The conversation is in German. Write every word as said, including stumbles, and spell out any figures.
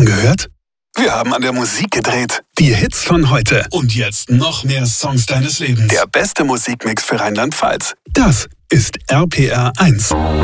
gehört? Wir haben an der Musik gedreht. Die Hits von heute. Und jetzt noch mehr Songs deines Lebens. Der beste Musikmix für Rheinland-Pfalz. Das ist R P R eins.